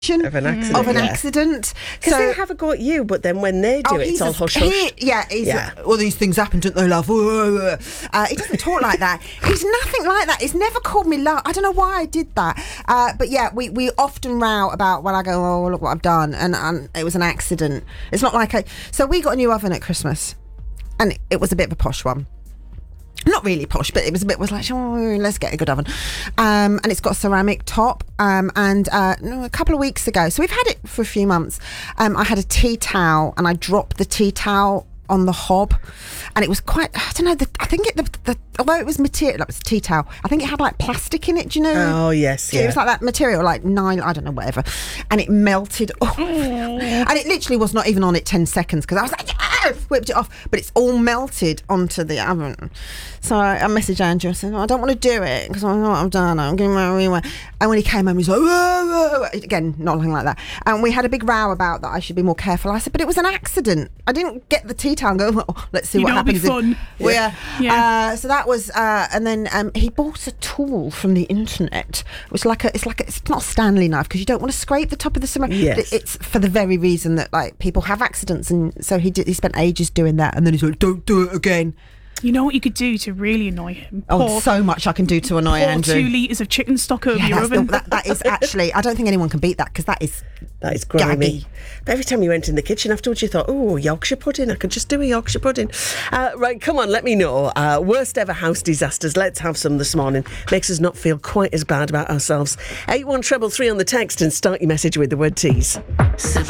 Of an accident. Because they have a go at you, but then when they do it, it's all hush-hush. All these things happen, don't they, love? He doesn't talk like that. He's nothing like that. He's never called me love. I don't know why I did that. But yeah, we often row about when I go, oh, look what I've done. And it was an accident. It's not like So we got a new oven at Christmas. And it was a bit of a posh one. Not really posh, but it was like, oh, let's get a good oven. And it's got a ceramic top. A couple of weeks ago, so we've had it for a few months, I had a tea towel and I dropped the tea towel on the hob, and it was quite, I don't know, I think although it was material, like it was a tea towel, I think it had like plastic in it, do you know? Oh yes, yeah. It was like that material, like nylon, I don't know, whatever, and it melted off. And it literally was not even on it 10 seconds, because I was like, whipped it off, but it's all melted onto the oven. So I messaged Andrew, I said, I don't want to do it, because I know what I've done, I'm getting my rewind. And when he came home, he was like, whoa. Again, not looking like that. And we had a big row about that I should be more careful. I said, but it was an accident. I didn't get the tea towel and go, oh, let's see what happens. Fun. So that was, and then he bought a tool from the internet. It was it's not a Stanley knife, because you don't want to scrape the top of the ceramic. Yes. It's for the very reason that like people have accidents, and so he spent ages doing that, and then he's like, don't do it again. You know what you could do to really annoy him? So much I can do to annoy Andrew. 2 litres of chicken stock over your oven. That is actually, I don't think anyone can beat that, because that is grimy. But every time you went in the kitchen afterwards, you thought, oh, Yorkshire pudding, I could just do a Yorkshire pudding. Right, come on, let me know. Worst ever house disasters. Let's have some this morning. Makes us not feel quite as bad about ourselves. 81333 on the text, and start your message with the word tease.